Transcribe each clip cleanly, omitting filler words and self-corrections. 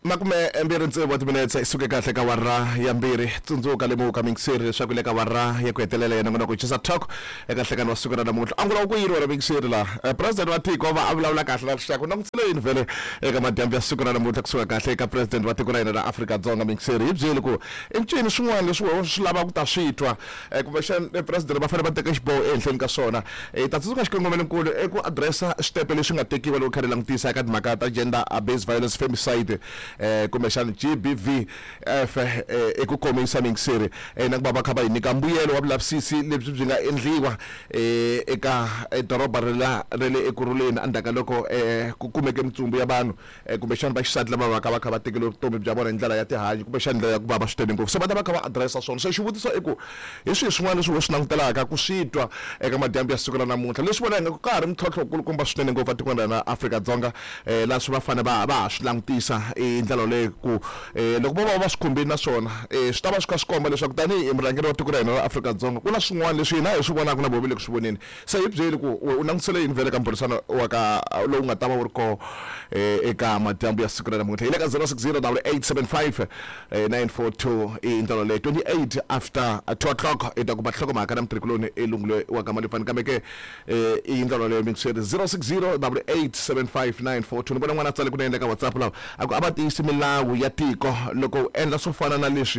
Makume mbiri ntsevu wa timinetse isuke kahle ka warra ya mbiri tsundzuka lemuka mingisiri leswaku le ka warra ya ku hetelela yena ngona ku chisa talk eka nhlekani wa siku ra namuntlha angula ku yirwa ra mingisiri la president wa tiko va avulavula kahle na rixaka na ngutseleni vhele eka madyambu ya siku ra namuntlha kusuka kahle eka president wa tiko ra hina ra Afrika-Dzonga mingisiri hi byeli ku i ncini swin'wana leswi swi lava ku ta switwa kumbexana president va fanele va teka xiboho ehenhleni ka swona ta tsundzuka xikongomelonkulu eku addressa switepe leswi nga tekiwa loko kha ri langutisa eka timhaka ta gender based violence femicide kumbexana GBVF eku komisa mingisiri na ku va kha va hi nyika mbuyelo wa vulavisisi lebyi byi nga endliwa eka doroba ra le ekurhuleni andaka loko ku kumeke mitsumbu ya vanhu kumbexana va xisati lava va kha va tekele vutomi bya vona hi ndlela ya tihanyi kumbexana ndlela ya ku va va swi tele ngopfu se va ta va kha va addressa swona se xivutiso i ku hi swihi swin'wana leswi swi langutelaka ku switwa eka madyambu ya siku ra namuntlha leswi vona nga ku ka ha ri mintlhontlho kulukumba swinene ngopfu atikweni ra Afrika-Dzonga laha swi va fane va ha swi langutisa hi ndlela leyi ku loko va swi khumbini na swona swi ta va swi kha swi komba leswaku tanihi murhangeri wa tiko ra hina ra Afrika-Dzonga ku na swin'wana leswi hina hi swi vonaka na vona le ku swi voneni se hi byeli ku u langutisele yini vhele ka mburisano wa ka lowu nga ta va wu ri koho eka madyambu ya siku ra namuntlha hi le ka 060 875 942 i ndlela leyi 28 after 2 o'clock i ta kuma nhlokomhaka na mutirhikuloni elungule wa ka Malefani kambe ke i ndlela leyi mingiseri 060 875 942 ni vona n'wana tsale ku endla ka WhatsApp lawa a ku a va tiyisi milawu ya tiko loko u endla swo fana na leswi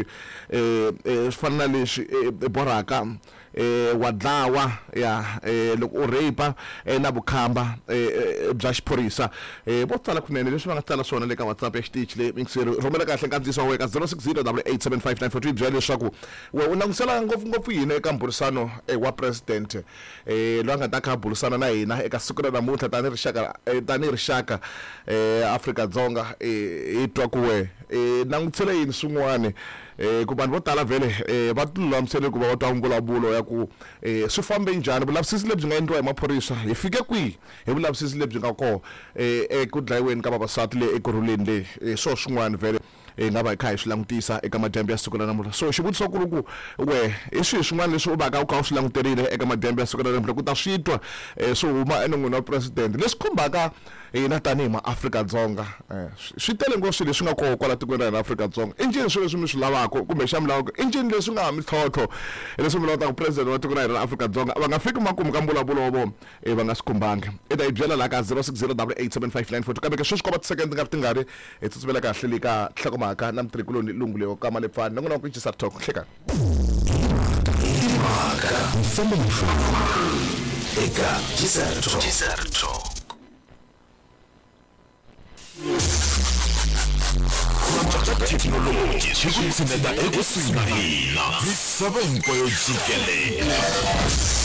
boraka wa dlawa ya loko u rape na vukhamba bya xiphorisa vo tsala kunene leswi va nga tsala swona le ka WhatsApp ya xitichi le mingiseri rhumela kahle nkandziyiso wa wena 060 875 942 byela leswaku we u langutisela ngopfungopfu yini eka mburisano wa president loyi nga ta kha burisana na hina eka siku ra namuntlha tanihi rixaka Afrika-Dzonga hi twa ku we langutisela yini swin'wana ku vanhu vo tala vhele va tilulamisele ku va va twa mbulavulo ya ku swi fambe njhani vulavisisi lebyi nga endliwa hi maphorisa hi fike kwihi hi vulavisisi lebyi nga koho eku dlayiweni ka vavasati le ekurhuleni le swo swin'wana vhele nga va kha hi swi langutisa eka madyambu ya siku ra namuntlha so xivutiso ku ri ku we hi swihi swin'wana leswi u va ka u kha u swi languterile eka madyambu ya siku ra namuntlha ku ta switwa swo huma enon'wini wa president leswi khumbaka hina tanihi ma-Afrika-Dzonga swi tele ngopfu swilo leswi nga koho kwala tikweni ra hina Afrika-Dzonga i ncini swilo leswi mi swi lavaka kumbe xa mi lavaka i ncini leswi nga ha mintlhontlho leswi mi lavaka ku president wa tiko ra hina ra Afrika-Dzonga va nga fiki makumu ka mbulavulo wa vona va nga swi khumbangi i ta hi byela laha ka 060 875 942 kambe ke sweswi ko va ti-second ti nga ri hi tsutsumela kahle le ka nhlokomhaka na mutirhikuloni lungu leyo ka Malefani na n'wina ku chisa talk hlekani eka Chisar Talk Technology chikutsineta ekusunguleni misava hinkwayo jikelele